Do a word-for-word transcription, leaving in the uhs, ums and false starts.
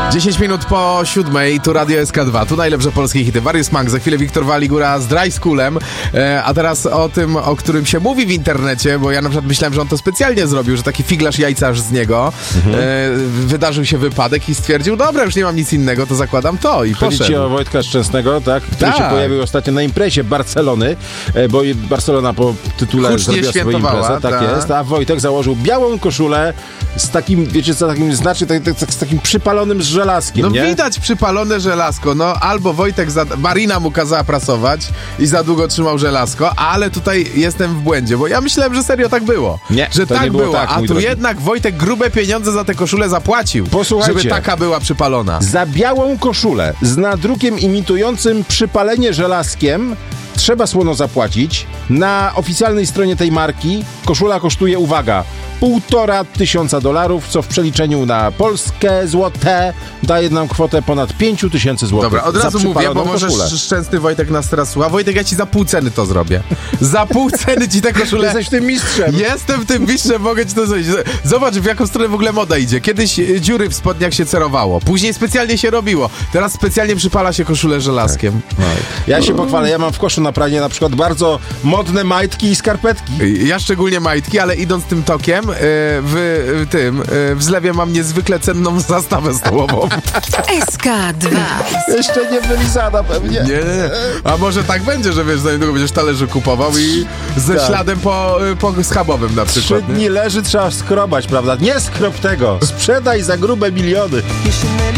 dziesięć minut po siódmej, tu Radio S K dwa, tu najlepsze polskie hity. Warius Mank, za chwilę Wiktor Waligura z Dry Schoolem, e, a teraz o tym, o którym się mówi w internecie, bo ja na przykład myślałem, że on to specjalnie zrobił, że taki figlarz jajcarz z niego, mhm. e, wydarzył się wypadek i stwierdził, dobra, już nie mam nic innego, to zakładam to i poszedł. Chodzi ci o Wojtka Szczęsnego, tak? Który tak. się pojawił ostatnio na imprezie Barcelony, e, bo Barcelona po tytule Hucznie zrobiła swoją imprezę, tak ta. jest, a Wojtek założył białą koszulę z takim, wiecie co, takim znaczy, tak, tak, tak, z takim przypalonym z żelazkiem, No nie? widać przypalone żelazko, no albo Wojtek, za... Marina mu kazała prasować i za długo trzymał żelazko, ale tutaj jestem w błędzie, bo ja myślałem, że serio tak było. Nie, że to tak nie było, było, tak, a tu drogi. jednak Wojtek grube pieniądze za tę koszulę zapłacił, Posłuchajcie. żeby taka była przypalona. Za białą koszulę z nadrukiem imitującym przypalenie żelazkiem trzeba słono zapłacić. Na oficjalnej stronie tej marki koszula kosztuje, uwaga, półtora tysiąca dolarów, co w przeliczeniu na polskie złote daje nam kwotę ponad pięć tysięcy złotych. Dobra, od razu mówię, bo może koszulę. szczęsny Wojtek nas teraz słucha. Wojtek, ja ci za pół ceny to zrobię. Za pół ceny ci tę koszulę... Jesteś tym mistrzem. Jestem tym mistrzem, mogę ci to zrobić. Zobacz, w jaką stronę w ogóle moda idzie. Kiedyś dziury w spodniach się cerowało, później specjalnie się robiło. Teraz specjalnie przypala się koszulę żelazkiem. Tak. Ja się pochwalę, ja mam w koszu na pranie na przykład bardzo modne majtki i skarpetki. Ja szczególnie majtki, ale idąc tym tokiem, yy, w, w tym, yy, w zlewie mam niezwykle cenną zastawę stołową. S K dwa. Jeszcze nie wylizana pewnie. Nie, nie, a może tak będzie, że wiesz, za niedługo będziesz talerze kupował i ze tak. śladem po, po schabowym na Trzy przykład. dni leży, trzeba skrobać, prawda? Nie skrob tego, sprzedaj za grube miliony.